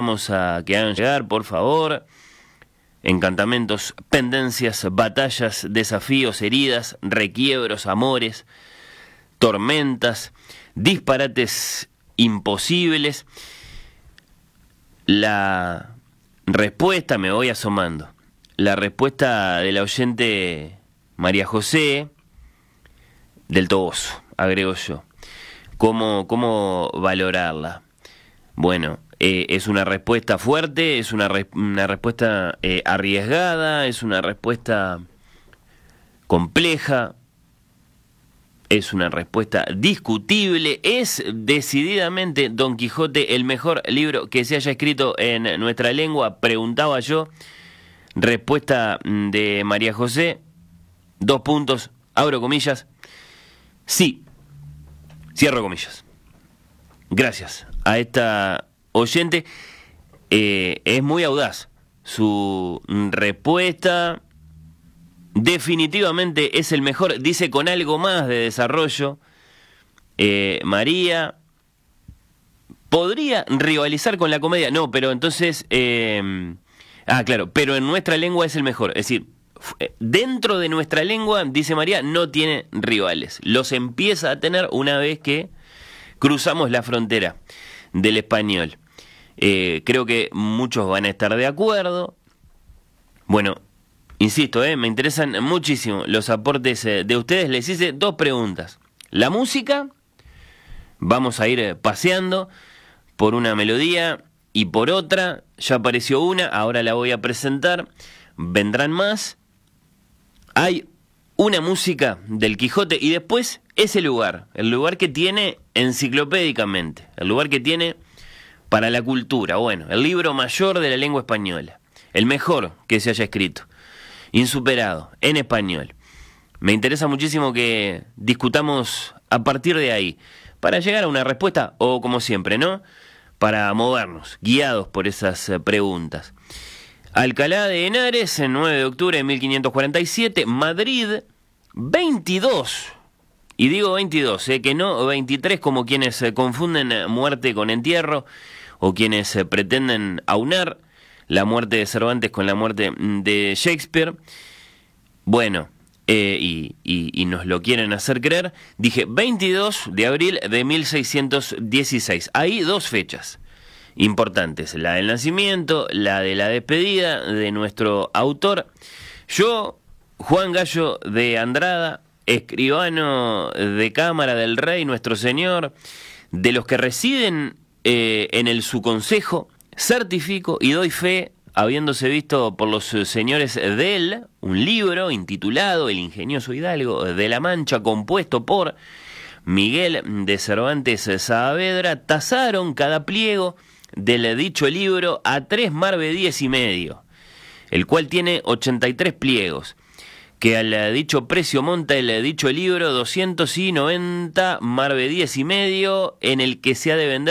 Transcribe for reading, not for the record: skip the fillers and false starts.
invitamos a que hagan llegar, por favor, encantamentos, pendencias, batallas, desafíos, heridas, requiebros, amores, tormentas, disparates imposibles. La respuesta, me voy asomando, la respuesta de la oyente María José del Toboso, agrego yo. ¿Cómo valorarla? Bueno, es una respuesta fuerte, es una respuesta arriesgada, es una respuesta compleja, es una respuesta discutible. Es decididamente Don Quijote el mejor libro que se haya escrito en nuestra lengua, preguntaba yo. Respuesta de María José, 2 puntos, abro comillas, sí, cierro comillas. Gracias a esta oyente. Es muy audaz su respuesta. Definitivamente es el mejor, dice con algo más de desarrollo. María podría rivalizar con la comedia. No, pero entonces... claro, pero en nuestra lengua es el mejor. Es decir, dentro de nuestra lengua, dice María, no tiene rivales. Los empieza a tener una vez que cruzamos la frontera del español. Creo que muchos van a estar de acuerdo. Bueno, insisto, me interesan muchísimo los aportes de ustedes. Les hice 2 preguntas. La música, vamos a ir paseando por una melodía y por otra. Ya apareció una, ahora la voy a presentar. Vendrán más. Hay una música del Quijote y después ese lugar, el lugar que tiene enciclopédicamente, el lugar que tiene para la cultura. Bueno, el libro mayor de la lengua española, el mejor que se haya escrito, insuperado, en español. Me interesa muchísimo que discutamos a partir de ahí, para llegar a una respuesta, o como siempre, ¿no?, para movernos, guiados por esas preguntas. Alcalá de Henares, el 9 de octubre de 1547, Madrid, 22, y digo 22, que no 23 como quienes confunden muerte con entierro, o quienes pretenden aunar la muerte de Cervantes con la muerte de Shakespeare. Bueno, y nos lo quieren hacer creer. Dije 22 de abril de 1616. Hay 2 fechas importantes, la del nacimiento, la de la despedida de nuestro autor. Yo, Juan Gallo de Andrada, escribano de Cámara del Rey, nuestro Señor, de los que residen en su consejo, certifico y doy fe, habiéndose visto por los señores de él, un libro intitulado El ingenioso Hidalgo de la Mancha, compuesto por Miguel de Cervantes Saavedra. Tasaron cada pliego del dicho libro a 3 maravedíes y medio, el cual tiene 83 pliegos, que al dicho precio monta el dicho libro 290 maravedíes y medio, en el que se ha de vender